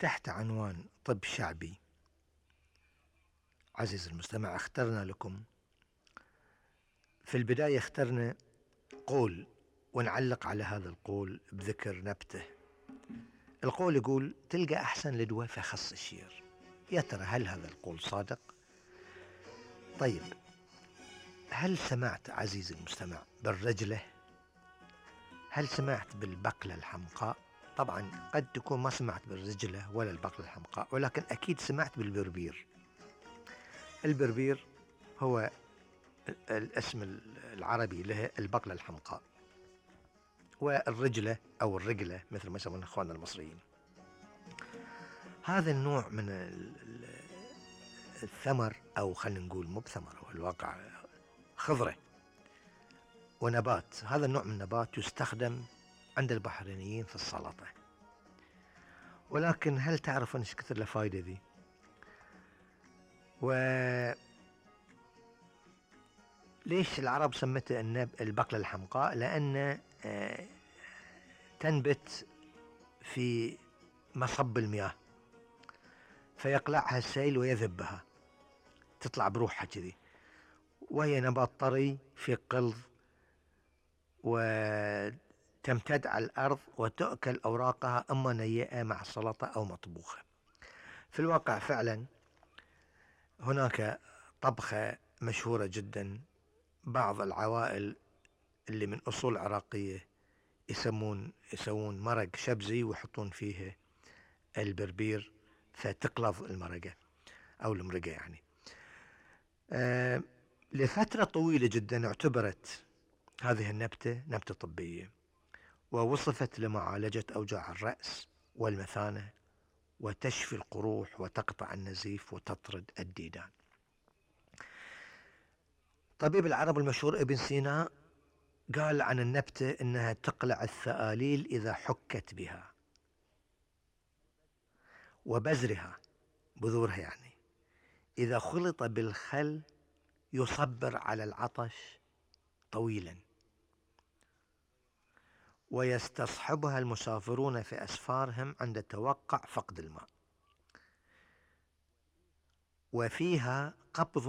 تحت عنوان طب شعبي. عزيزي المستمع، اخترنا لكم في البداية اخترنا قول ونعلق على هذا القول بذكر نبته. القول يقول: تلقى أحسن لدواء في خص الشير. يا ترى هل هذا القول صادق؟ طيب، هل سمعت عزيزي المستمع بالرجلة؟ هل سمعت بالبقلة الحمقاء؟ طبعا قد تكون ما سمعت بالرجلة ولا البقلة الحمقاء، ولكن أكيد سمعت بالبربير. البربير هو الاسم العربي له البقلة الحمقاء، والرجلة أو الرجلة مثل ما يسمون إخواننا المصريين. هذا النوع من الثمر، أو خلينا نقول مو بثمر، هو الواقع خضرة ونبات. هذا النوع من النبات يستخدم عند البحرينيين في السلطة. ولكن هل تعرفون ايش كثر له فايدة ذي؟ ليش العرب سمته البقلة الحمقاء؟ لأن تنبت في مصب المياه، فيقلعها السيل ويذبها، تطلع بروحها كذي، وهي نبات طري في قلظ، وتمتد على الأرض وتؤكل أوراقها إما نيئة مع السلطة أو مطبوخة. في الواقع فعلا هناك طبخة مشهورة جدا، بعض العوائل اللي من أصول عراقية يسوون مرق شبزي ويحطون فيه البربير فتقلظ المرقة أو المرقة يعني. لفترة طويلة جدا اعتبرت هذه النبتة نبتة طبية، ووصفت لمعالجة أوجاع الرأس والمثانة، وتشفي القروح وتقطع النزيف وتطرد الديدان. طبيب العرب المشهور ابن سينا قال عن النبتة إنها تقلع الثآليل إذا حكت بها، وبذرها بذورها يعني إذا خلط بالخل يصبر على العطش طويلا، ويستصحبها المسافرون في أسفارهم عند توقع فقد الماء، وفيها قبض